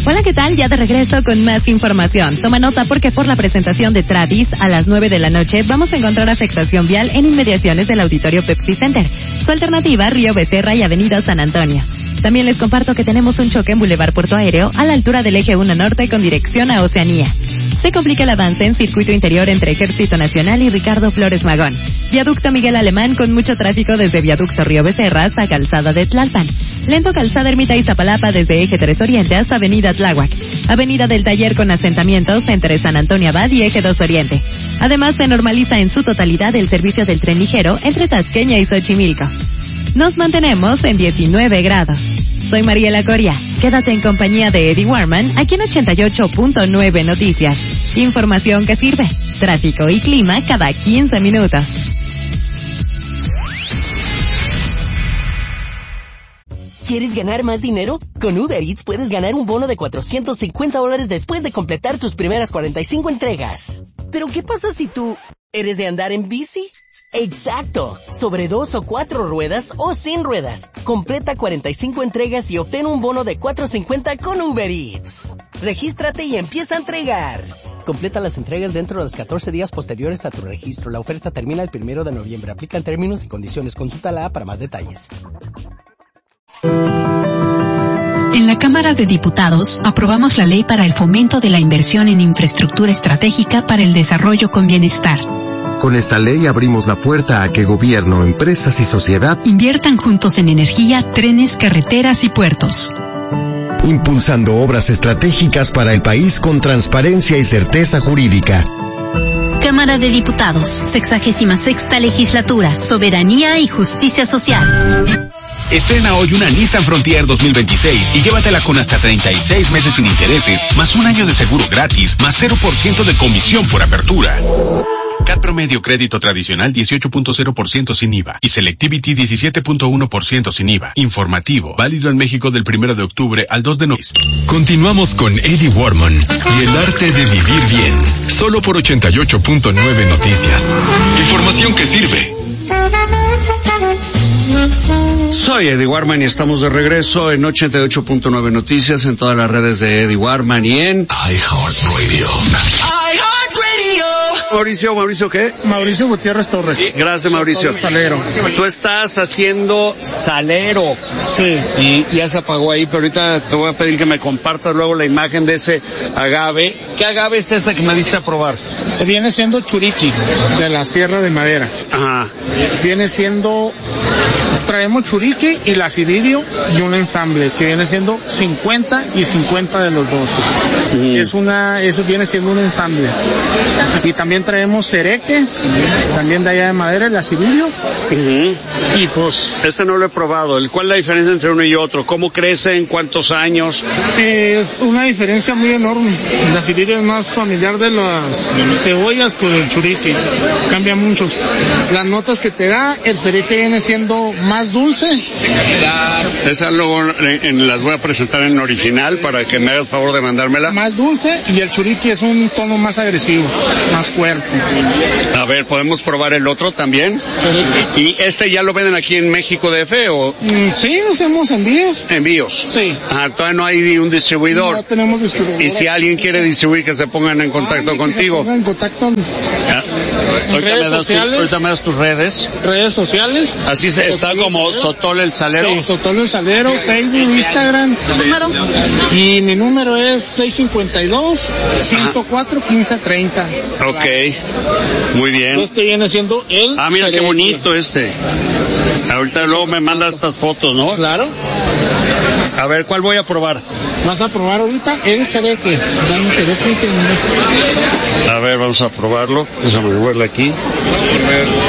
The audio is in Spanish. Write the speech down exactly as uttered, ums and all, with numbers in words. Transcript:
Hola, ¿qué tal? Ya de regreso con más información. Toma nota porque por la presentación de Travis a las nueve de la noche vamos a encontrar afectación vial en inmediaciones del Auditorio Pepsi Center. Su alternativa, Río Becerra y Avenida San Antonio. También les comparto que tenemos un choque en Boulevard Puerto Aéreo a la altura del Eje uno Norte con dirección a Oceanía. Se complica el avance en circuito interior entre Ejército Nacional y Ricardo Flores Magón. Viaducto Miguel Alemán con mucho tráfico desde Viaducto Río Becerra hasta Calzada de Tlalpan. Lento Calzada Ermita Iztapalapa desde Eje tres Oriente hasta Avenida Tláhuac. Avenida del Taller con asentamientos entre San Antonio Abad y Eje dos Oriente. Además, se normaliza en su totalidad el servicio del tren ligero entre Tasqueña y Xochimilco. Nos mantenemos en diecinueve grados. Soy Mariela Coria. Quédate en compañía de Eddie Warman aquí en ochenta y ocho punto nueve Noticias. Información que sirve. Tráfico y clima cada quince minutos. ¿Quieres ganar más dinero? Con Uber Eats puedes ganar un bono de cuatrocientos cincuenta dólares después de completar tus primeras cuarenta y cinco entregas. ¿Pero qué pasa si tú eres de andar en bici? ¡Exacto! Sobre dos o cuatro ruedas o sin ruedas. Completa cuarenta y cinco entregas y obtén un bono de cuatrocientos cincuenta con Uber Eats. Regístrate y empieza a entregar. Completa las entregas dentro de los catorce días posteriores a tu registro. La oferta termina el primero de noviembre. Aplican términos y condiciones. Consulta la A para más detalles. En la Cámara de Diputados aprobamos la ley para el fomento de la inversión en infraestructura estratégica para el desarrollo con bienestar. Con esta ley abrimos la puerta a que gobierno, empresas y sociedad inviertan juntos en energía, trenes, carreteras y puertos. Impulsando obras estratégicas para el país con transparencia y certeza jurídica. Cámara de Diputados, sexagésima sexta legislatura, soberanía y justicia social. Estrena hoy una Nissan Frontier dos mil veintiséis y llévatela con hasta treinta y seis meses sin intereses, más un año de seguro gratis, más cero por ciento de comisión por apertura. C A T promedio crédito tradicional dieciocho punto cero por ciento sin I V A y Selectivity diecisiete punto uno por ciento sin I V A. Informativo, válido en México del primero de octubre al dos de noviembre. Continuamos con Eddie Warman y el arte de vivir bien, solo por ochenta y ocho punto nueve Noticias. Información que sirve. Soy Eddie Warman y estamos de regreso en ochenta y ocho punto nueve Noticias, en todas las redes de Eddie Warman y en iHeartRadio. iHeartRadio. Mauricio, ¿Mauricio qué? Mauricio Gutiérrez Torres. Sí, gracias, Mauricio. Salero. Tú estás haciendo salero. Sí. Y ya se apagó ahí, pero ahorita te voy a pedir que me compartas luego la imagen de ese agave. ¿Qué agave es esta que me diste a probar? Viene siendo churiqui, de la Sierra de Madera. Ajá. Viene siendo... Traemos churiqui y lacidirio y un ensamble que viene siendo cincuenta y cincuenta de los dos. Mm. Es una, eso viene siendo un ensamble. Y también traemos cereque, también de allá de Madera, el lacidirio. Uh-huh. Y pues... Este no lo he probado. ¿Cuál es la diferencia entre uno y otro? ¿Cómo crece? ¿En cuántos años? Es una diferencia muy enorme. El lacidirio es más familiar de las cebollas que el churiqui. Cambia mucho. Las notas que te da, el cereque viene siendo más más dulce. Esa luego en, en, las voy a presentar en original para que me hagas favor de mandármela. Más dulce y el churiqui es un tono más agresivo, más fuerte. A ver, ¿podemos probar el otro también? Sí. ¿Y este ya lo venden aquí en México D F o...? Mm, sí, hacemos envíos. ¿Envíos? Sí. Ah, todavía no hay un distribuidor. No tenemos distribuidor. Y si alguien quiere distribuir, que se pongan en contacto Ay, contigo. Que se pongan en contacto. ¿Ah? En redes sociales. Tu, ahorita me das tus redes. Redes sociales. Así se, está como Sotol el Salero. Sí, Sotol el Salero, Facebook, Instagram. ¿Número? Y mi número es seis cinco dos, cinco cuatro, uno cinco tres cero. Ok, muy bien. Este viene siendo el... Ah, mira, cereque. Qué bonito este. Ahorita luego me mandas estas fotos, ¿no? Claro. A ver, ¿cuál voy a probar? Vas a probar ahorita el cereque. Dame un cereque. A ver, vamos a probarlo. Déjame verlo aquí.